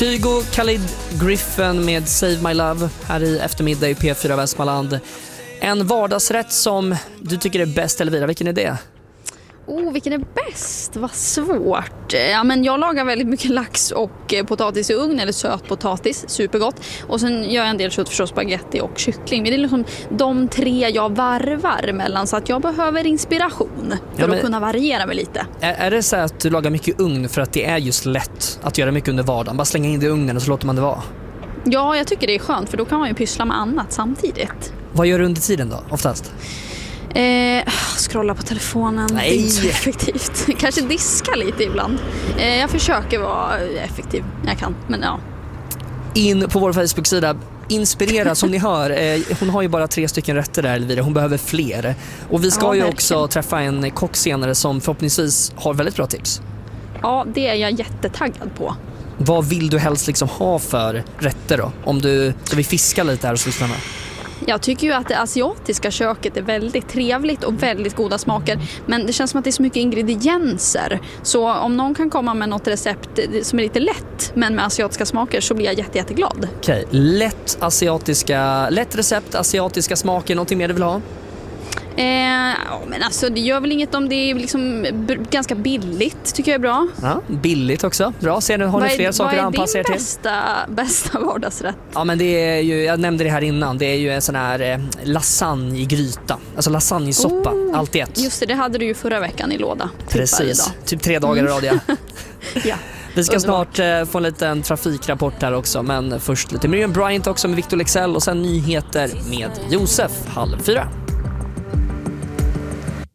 Kygo, Khalid Griffin med Save My Love här i eftermiddag i P4 Västmanland. En vardagsrätt som du tycker är bäst, Elvira, vilken är det? Vilken är bäst? Vad svårt. Ja, men jag lagar väldigt mycket lax och potatis i ugn eller sötpotatis, supergott. Och sen gör jag en del köttfärssås, spaghetti och kyckling. Men det är liksom de tre jag varvar mellan, så att jag behöver inspiration för att kunna variera mig lite. Är det så att du lagar mycket ugn för att det är just lätt att göra mycket under vardagen? Bara slänga in det i ugnen och så låter man det vara? Ja, jag tycker det är skönt, för då kan man ju pyssla med annat samtidigt. Vad gör du under tiden då, oftast? Scrolla på telefonen. Nej. Det är inte så effektivt. Kanske diska lite ibland. Jag försöker vara effektiv. Jag kan, men ja. In på vår Facebook-sida. Inspirera, som ni hör. Hon har ju bara 3 stycken rätter där, Elvira. Hon behöver fler. Och vi ska ju också träffa en kock senare som förhoppningsvis har väldigt bra tips. Ja, det är jag jättetaggad på. Vad vill du helst liksom ha för rätter då? Om du ska vi fiska lite här och lyssna med. Jag tycker ju att det asiatiska köket är väldigt trevligt och väldigt goda smaker. Men det känns som att det är så mycket ingredienser. Så om någon kan komma med något recept som är lite lätt men med asiatiska smaker, så blir jag jätteglad. Okej, lätt recept, asiatiska smaker, någonting mer du vill ha? Men alltså det gör väl inget om det är liksom ganska billigt, tycker jag är bra. Ja, billigt också. Bra, ser du, har ni fler saker att anpassa er till? Vad är din bästa vardagsrätt? Ja, men det är ju, jag nämnde det här innan, det är ju en sån här lasagne i gryta. Alltså lasagnesoppa, allt i ett. Just det hade du ju förra veckan i låda. Precis, typ 3 dagar i rad, ja. Ja. Vi ska snart få en liten trafikrapport här också, men först lite Miriam Bryant också med Victor Leksell och sen nyheter med Josef 3:30.